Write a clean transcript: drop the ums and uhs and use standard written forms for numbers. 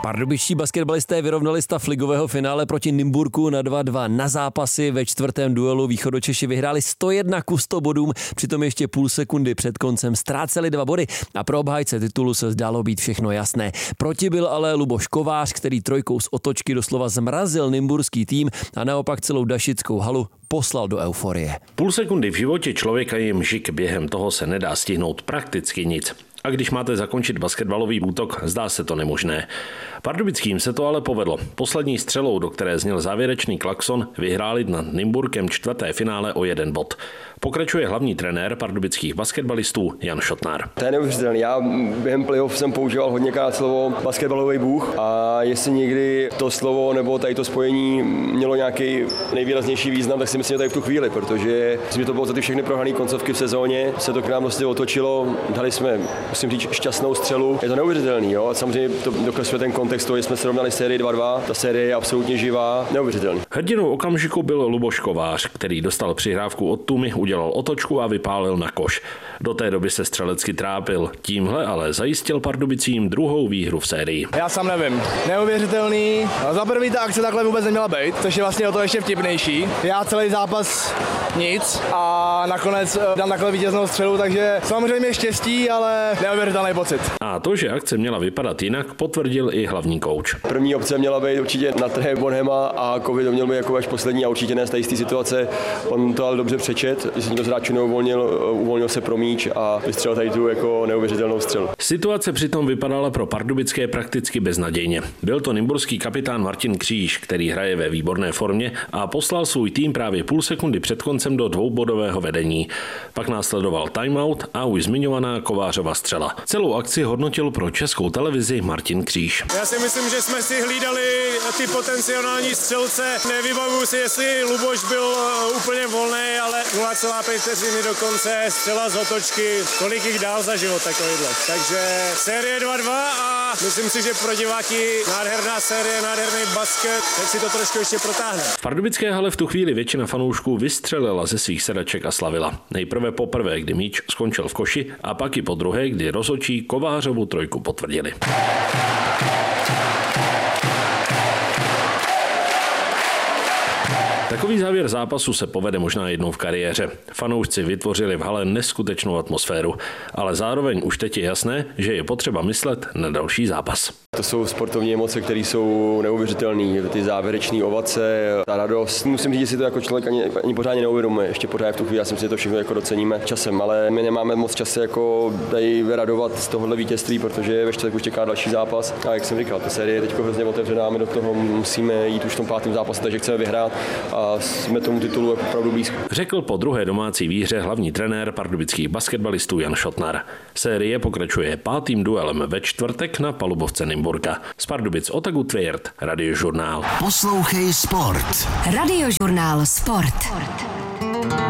Pardubičtí basketbalisté vyrovnali stav ligového finále proti Nymburku na 2-2. Na zápasy ve čtvrtém duelu Východočeši vyhráli 101-100 bodům, přitom ještě půl sekundy před koncem ztráceli 2 body a pro obhájce titulu se zdálo být všechno jasné. Proti byl ale Luboš Kovář, který trojkou z otočky doslova zmrazil nymburský tým a naopak celou dašickou halu poslal do euforie. Půl sekundy v životě člověka je mžik, během toho se nedá stihnout prakticky nic. A když máte zakončit basketbalový útok, zdá se to nemožné. Pardubickým se to ale povedlo. Poslední střelou, do které zněl závěrečný klakson, vyhráli nad Nymburkem čtvrté finále o 1 bod. Pokračuje hlavní trenér pardubických basketbalistů Jan Šotnár. To je neuvěřitelný. Já během playoff jsem používal hodněkrát slovo basketbalový bůh a jestli někdy to slovo nebo tady to spojení mělo nějaký nejvýraznější význam, tak si myslím, že tady v tu chvíli, protože to bylo za ty všechny prohrané koncovky v sezóně, se to k nám vlastně otočilo, dali jsme, musím říct, šťastnou střelu. Je to neuvěřitelný, jo. Samozřejmě to dokresluje ten kontext, že jsme srovnali sérii 2-2, ta série je absolutně živá, neuvěřitelný. Hrdinou okamžiku byl Luboš Kovář, který dostal přihrávku od Tumy, udělal otočku a vypálil na koš. Do té doby se střelecky trápil. Tímhle ale zajistil Pardubicím druhou výhru v sérii. Já sám nevím. Neuvěřitelný. Za první ta akce takhle vůbec neměla být, což je vlastně o to ještě vtipnější. Já celý zápas nic a nakonec dám takhle vítěznou střelu, takže samozřejmě štěstí, ale neuvěřitelný pocit. A to, že akce měla vypadat jinak, potvrdil i hlavní kouč. První opce měla být určitě na trhé Bonhema a Covid to měl být jako až poslední a určitě ne z té situace. On to ale dobře přečet, že se někdo z hráčů uvolnil se pro míč a vystřelil tady tu jako neuvěřitelnou střelu. Situace přitom vypadala pro pardubické prakticky beznadějně. Byl to nymburský kapitán Martin Kříž, který hraje ve výborné formě a poslal svůj tým právě půl sekundy před koncem do dvoubodového vedení. Pak následoval timeout a už zmiňovaná Kovářova střela. Celou akci hodnotil pro Českou televizi Martin Kříž. Já si myslím, že jsme si hlídali ty potenciální střelce. Nevybavuju si, jestli Luboš byl úplně volný, ale 0,5 vteřiny do konce, střela z otočky, kolik jich dál za život takovýhle. Takže série 2-2 a myslím si, že pro diváky nádherná série, nádherný basket, tak si to trošku ještě protáhne. V pardubické hale v tu chvíli většina fanoušků vystřelila ze svých sedaček a slavila. Nejprve poprvé, kdy míč skončil v koši, a pak i po druhé, kdy rozhodčí Kovářovu trojku potvrdili. Takový závěr zápasu se povede možná jednou v kariéře. Fanoušci vytvořili v hale neskutečnou atmosféru, ale zároveň už teď je jasné, že je potřeba myslet na další zápas. To jsou sportovní emoce, které jsou neuvěřitelné, ty závěrečné ovace, ta radost. Musím říct, že si to jako člověk ani pořádně neuvědomuje. Ještě pořád v tu chvíli, já si myslím, že to všechno jako doceníme časem, ale my nemáme moc času jako tady radovat z tohohle vítězství, protože ve čtvrtek už čeká další zápas. A jak jsem říkal, ta série je teď hrozně otevřená, my do toho musíme jít už v tom 5. zápase, takže chceme vyhrát a jsme tomu titulu opravdu blízko. Řekl po druhé domácí výhře hlavní trenér pardubických basketbalistů Jan Šotnár. Série pokračuje 5. duelem ve čtvrtek na palubovce Nymburka. Z Pardubic Otagu Tvěrt, Radiožurnál. Poslouchej sport. Radiožurnál Sport.